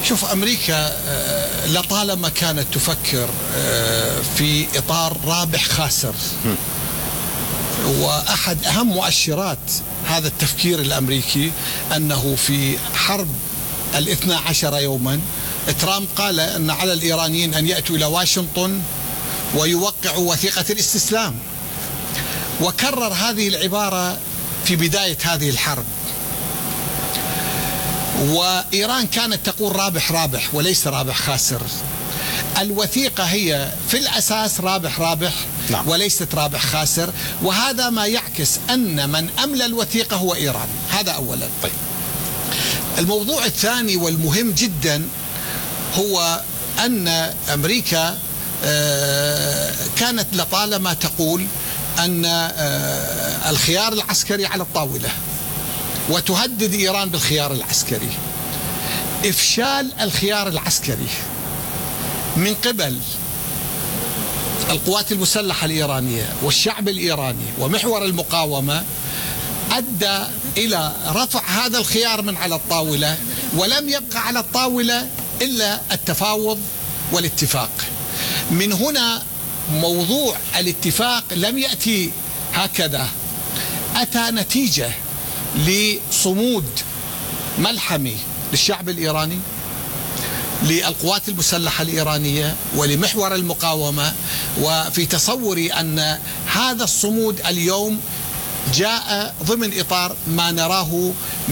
شوف، أمريكا لطالما كانت تفكر في إطار رابح خاسر، وأحد أهم مؤشرات هذا التفكير الأمريكي أنه في حرب 12 يوما ترامب قال أن على الإيرانيين أن يأتوا إلى واشنطن ويوقعوا وثيقة الاستسلام، وكرر هذه العبارة في بداية هذه الحرب. وإيران كانت تقول رابح رابح وليس رابح خاسر. الوثيقة هي في الأساس رابح رابح وليست رابح خاسر، وهذا ما يعكس أن من أملى الوثيقة هو إيران. هذا أولا. طيب. الموضوع الثاني والمهم جدا هو أن أمريكا كانت لطالما تقول أن الخيار العسكري على الطاولة، وتهدد إيران بالخيار العسكري. إفشال الخيار العسكري من قبل القوات المسلحة الإيرانية والشعب الإيراني ومحور المقاومة أدى إلى رفع هذا الخيار من على الطاولة، ولم يبقى على الطاولة إلا التفاوض والاتفاق. من هنا موضوع الاتفاق لم يأتي هكذا، أتى نتيجة لصمود ملحمي للشعب الإيراني، للقوات المسلحة الإيرانية ولمحور المقاومة. وفي تصوري أن هذا الصمود اليوم جاء ضمن إطار ما نراه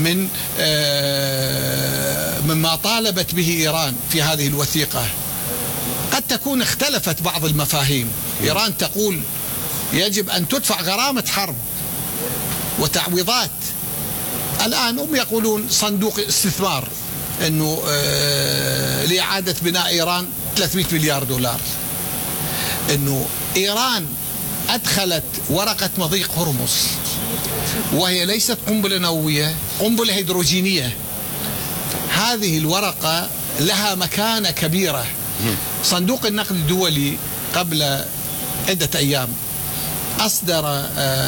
مما طالبت به إيران في هذه الوثيقة. قد تكون اختلفت بعض المفاهيم. إيران تقول يجب أن تدفع غرامة حرب وتعويضات. الآن هم يقولون صندوق استثمار، أنه لإعادة بناء إيران 300 مليار دولار. أنه إيران أدخلت ورقة مضيق هرمز، وهي ليست قنبلة نووية، قنبلة هيدروجينية. هذه الورقة لها مكانة كبيرة. صندوق النقد الدولي قبل عدة أيام أصدر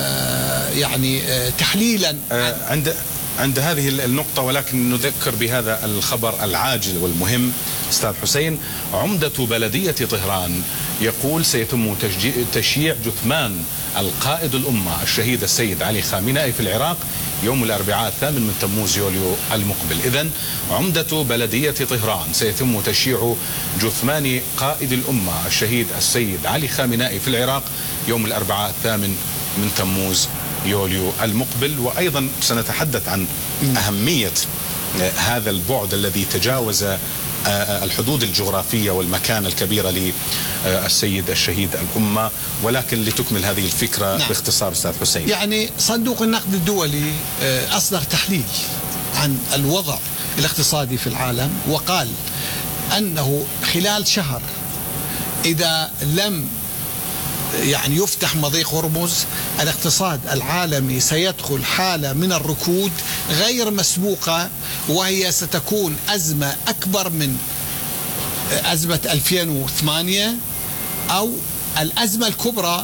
تحليلا عند هذه النقطة، ولكن نذكر بهذا الخبر العاجل والمهم أستاذ حسين. عمدة بلدية طهران يقول سيتم تشييع جثمان القائد الأمة الشهيد السيد علي خامنئي في العراق يوم الأربعاء 8 من تموز يوليو المقبل. إذن عمدة بلدية طهران سيتم تشييع جثمان قائد الأمة الشهيد السيد علي خامنئي في العراق يوم الأربعاء 8 من تموز يوليو المقبل. وأيضا سنتحدث عن أهمية هذا البعد الذي تجاوز الحدود الجغرافية والمكانة الكبيرة للسيد الشهيد الأمة. ولكن لتكمل هذه الفكرة باختصار أستاذ حسين. صندوق النقد الدولي أصدر تحليل عن الوضع الاقتصادي في العالم، وقال أنه خلال شهر إذا لم يفتح مضيق هرمز الاقتصاد العالمي سيدخل حالة من الركود غير مسبوقة، وهي ستكون أزمة أكبر من أزمة 2008 أو الأزمة الكبرى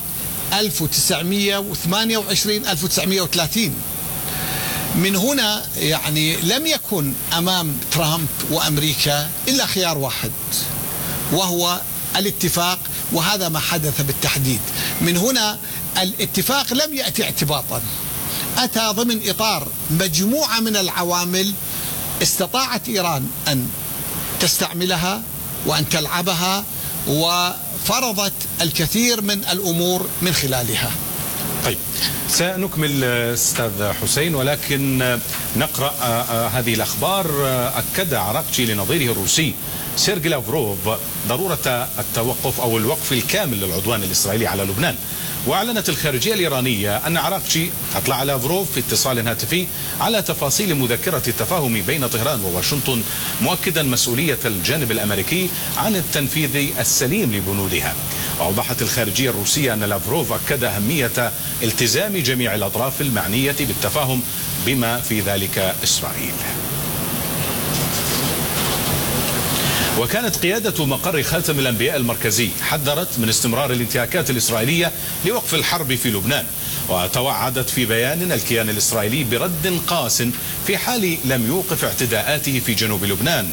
1928-1930. من هنا لم يكن أمام ترامب وأمريكا إلا خيار واحد، وهو الاتفاق، وهذا ما حدث بالتحديد. من هنا الاتفاق لم يأتي اعتباطا، أتى ضمن إطار مجموعة من العوامل استطاعت إيران أن تستعملها وأن تلعبها، وفرضت الكثير من الأمور من خلالها. طيب، سنكمل أستاذ حسين، ولكن نقرأ هذه الأخبار. أكد عراقجي لنظيره الروسي سيرجي لافروف ضرورة التوقف أو الوقف الكامل للعدوان الإسرائيلي على لبنان. وأعلنت الخارجية الإيرانية أن عراقجي أطلع لافروف في اتصال هاتفي على تفاصيل مذكرة التفاهم بين طهران وواشنطن، مؤكدا مسؤولية الجانب الأمريكي عن التنفيذ السليم لبنودها. وأوضحت الخارجية الروسية أن لافروف أكد أهمية التزام جميع الأطراف المعنية بالتفاهم بما في ذلك إسرائيل. وكانت قيادة مقر خاتم الأنبياء المركزي حذرت من استمرار الانتهاكات الإسرائيلية لوقف الحرب في لبنان، وتوعدت في بيان الكيان الإسرائيلي برد قاس في حال لم يوقف اعتداءاته في جنوب لبنان.